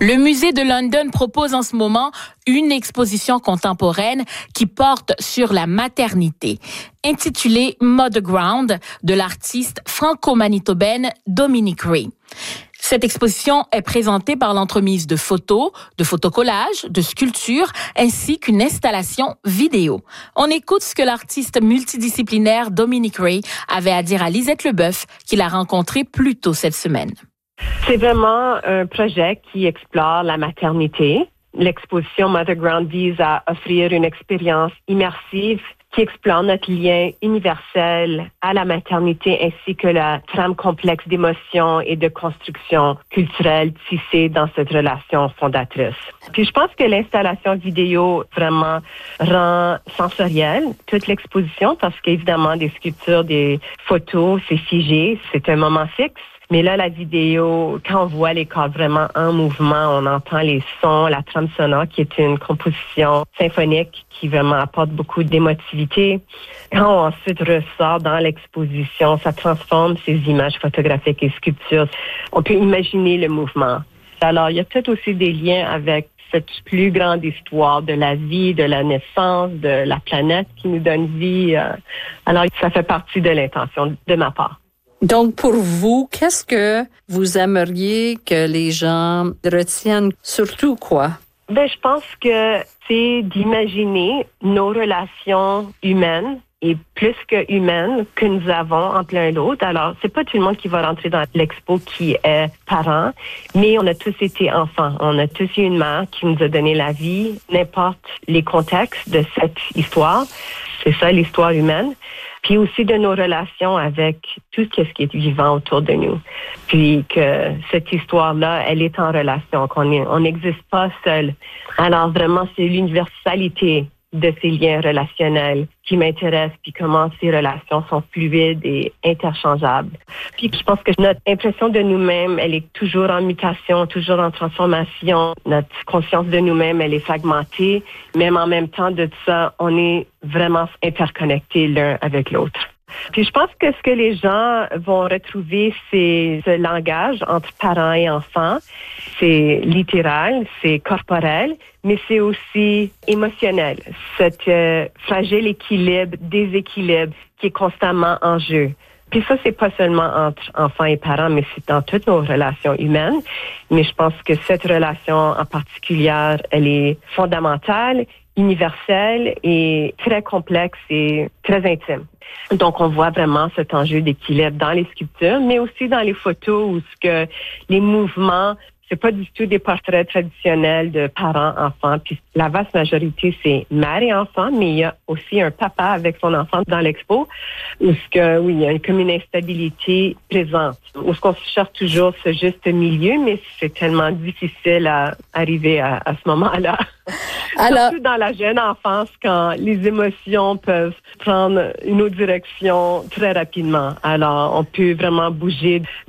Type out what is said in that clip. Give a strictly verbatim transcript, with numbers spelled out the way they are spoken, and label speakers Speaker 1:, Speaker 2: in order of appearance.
Speaker 1: Le musée de London propose en ce moment une exposition contemporaine qui porte sur la maternité, intitulée Mother Ground de l'artiste franco-manitobaine Dominique Ray. Cette exposition est présentée par l'entremise de photos, de photocollages, de sculptures, ainsi qu'une installation vidéo. On écoute ce que l'artiste multidisciplinaire Dominique Ray avait à dire à Lisette Leboeuf, qu'il a rencontrée plus tôt cette semaine.
Speaker 2: C'est vraiment un projet qui explore la maternité. L'exposition Mother Ground vise à offrir une expérience immersive qui explore notre lien universel à la maternité ainsi que la trame complexe d'émotions et de construction culturelle tissée dans cette relation fondatrice. Puis je pense que l'installation vidéo vraiment rend sensorielle toute l'exposition parce qu'évidemment des sculptures, des photos, c'est figé, c'est un moment fixe. Mais là, la vidéo, quand on voit les corps vraiment en mouvement, on entend les sons, la trame sonore qui est une composition symphonique qui vraiment apporte beaucoup d'émotivité. Quand on ensuite ressort dans l'exposition, ça transforme ces images photographiques et sculptures. On peut imaginer le mouvement. Alors, il y a peut-être aussi des liens avec cette plus grande histoire de la vie, de la naissance, de la planète qui nous donne vie. Alors, ça fait partie de l'intention de ma part.
Speaker 3: Donc, pour vous, qu'est-ce que vous aimeriez que les gens retiennent? Surtout quoi?
Speaker 2: Ben, je pense que c'est d'imaginer nos relations humaines et plus que humaines que nous avons entre l'un et l'autre. Alors, c'est pas tout le monde qui va rentrer dans l'expo qui est parent, mais on a tous été enfants. On a tous eu une mère qui nous a donné la vie, n'importe les contextes de cette histoire. C'est ça, l'histoire humaine. Puis aussi de nos relations avec tout ce qui est vivant autour de nous. Puis que cette histoire-là, elle est en relation, qu'on est, on n'existe pas seul. Alors vraiment, c'est l'universalité de ces liens relationnels qui m'intéresse, puis comment ces relations sont fluides et interchangeables. Puis je pense que notre impression de nous-mêmes, elle est toujours en mutation, toujours en transformation. Notre conscience de nous-mêmes, elle est fragmentée. Même en même temps de tout ça, on est vraiment interconnectés l'un avec l'autre. Puis je pense que ce que les gens vont retrouver, c'est ce langage entre parents et enfants. C'est littéral, c'est corporel, mais c'est aussi émotionnel. Cet euh, fragile équilibre, déséquilibre qui est constamment en jeu. Puis ça, c'est pas seulement entre enfants et parents, mais c'est dans toutes nos relations humaines. Mais je pense que cette relation en particulier, elle est fondamentale, universelle et très complexe et très intime. Donc, on voit vraiment cet enjeu d'équilibre dans les sculptures, mais aussi dans les photos où ce que les mouvements, c'est pas du tout des portraits traditionnels de parents-enfants. Puis la vaste majorité, c'est mère et enfant, mais il y a aussi un papa avec son enfant dans l'expo, où ce que, oui, il y a comme une instabilité présente, où ce qu'on cherche toujours ce juste milieu, mais c'est tellement difficile à arriver à, à ce moment-là. Alors, surtout dans la jeune enfance, quand les émotions peuvent prendre une autre direction très rapidement. Alors, on peut vraiment bouger